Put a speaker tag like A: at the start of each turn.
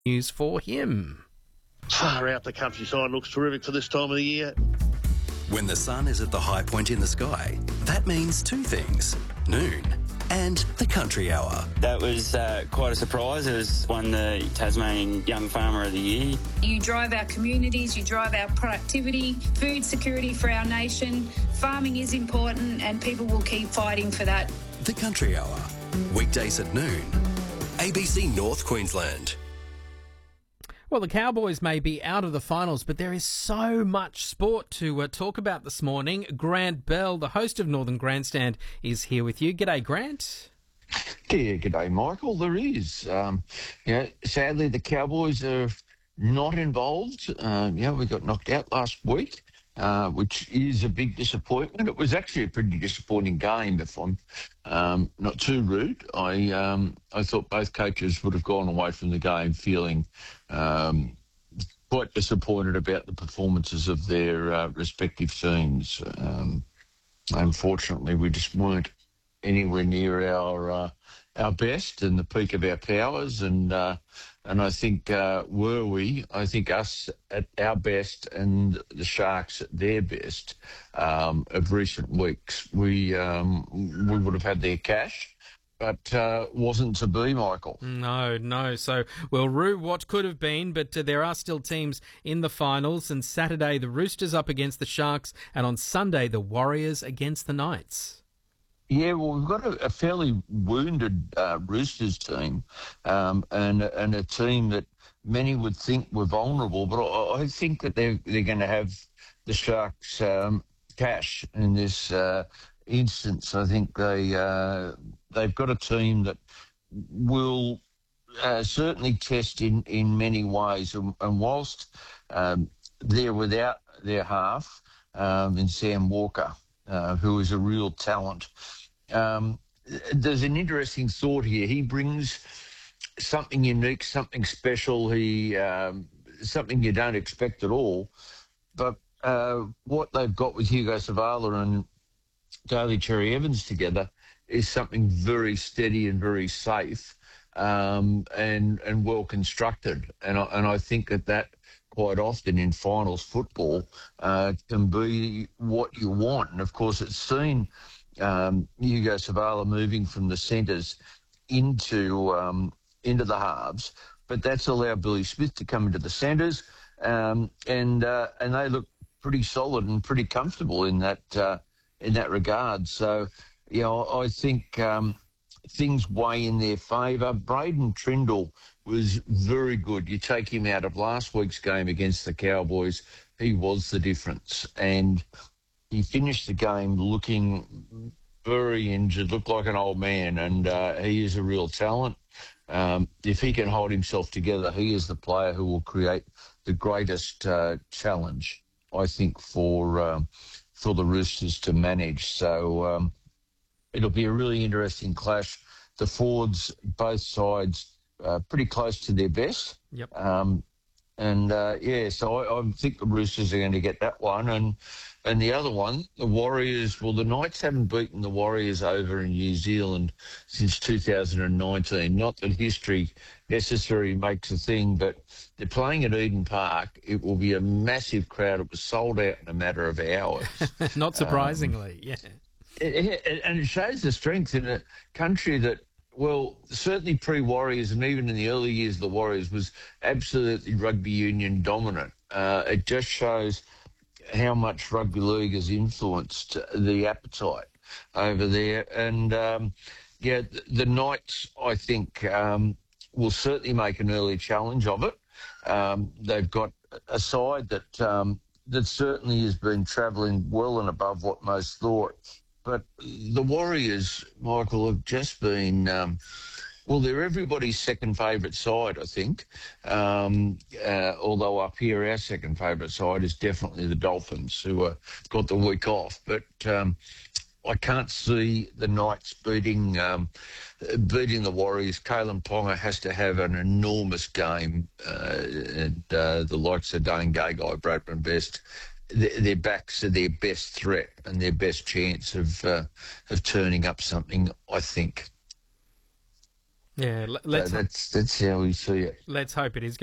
A: news for him.
B: Far out, the countryside looks terrific for this time of the year.
C: When the sun is at the high point in the sky, that means two things: noon and the country hour.
D: That was quite a surprise. It was won the Tasmanian Young Farmer of the Year.
E: You drive our communities, you drive our productivity, food security for our nation. Farming is important and people will keep fighting for that.
C: The country hour, weekdays at noon. ABC North Queensland.
A: Well, the Cowboys may be out of the finals, but there is so much sport to talk about this morning. Grant Bell, the host of Northern Grandstand, is here with you. G'day, Grant.
F: Yeah, g'day, Michael. There is. Sadly, the Cowboys are not involved. We got knocked out last week, which is a big disappointment. It was actually a pretty disappointing game, if I'm not too rude. I thought both coaches would have gone away from the game feeling quite disappointed about the performances of their respective teams. Unfortunately, we just weren't anywhere near our best and the peak of our powers, and I think were we, I think us at our best and the Sharks at their best of recent weeks, we would have had their cash. But wasn't to be, Michael.
A: No. So we'll rue what could have been, but there are still teams in the finals. And Saturday, the Roosters up against the Sharks, and on Sunday, the Warriors against the Knights.
F: Yeah, well, we've got a fairly wounded Roosters team, and a team that many would think were vulnerable. But I think that they're going to have the Sharks cash in this instance. I think they've got a team that will certainly test in many ways. And whilst they're without their half in Sam Walker, who is a real talent, there's an interesting thought here. He brings something unique, something special. Something you don't expect at all. But what they've got with Hugo Savala and Daly Cherry Evans together is something very steady and very safe, and well constructed. And I think that quite often in finals football can be what you want. And of course, it's seen Hugo Savala moving from the centres into the halves, but that's allowed Billy Smith to come into the centres, and they look pretty solid and pretty comfortable in that regard. So, I think things weigh in their favour. Braden Trindle was very good. You take him out of last week's game against the Cowboys, he was the difference. And he finished the game looking very injured, looked like an old man, and he is a real talent. If he can hold himself together, he is the player who will create the greatest challenge, I think, for the Roosters to manage. So it'll be a really interesting clash. The forwards, both sides, pretty close to their best.
A: Yep.
F: So I think the Roosters are going to get that one. And the other one, the Warriors, well, the Knights haven't beaten the Warriors over in New Zealand since 2019. Not that history necessarily makes a thing, but they're playing at Eden Park. It will be a massive crowd. It was sold out in a matter of hours.
A: Not surprisingly, yeah.
F: And it shows the strength in a country that, well, certainly pre-Warriors and even in the early years of the Warriors was absolutely rugby union dominant. It just shows how much rugby league has influenced the appetite over there. And, the Knights, I think, will certainly make an early challenge of it. They've got a side that certainly has been travelling well and above what most thought. But the Warriors, Michael, have just been, they're everybody's second favourite side, I think. Although up here, our second favourite side is definitely the Dolphins, who got the week off. But I can't see the Knights beating the Warriors. Kalen Ponga has to have an enormous game. And the likes of Dane Gagai, Bradman Best, their backs are their best threat and their best chance of turning up something, I think.
A: Yeah,
F: That's how we see it.
A: let's hope it is.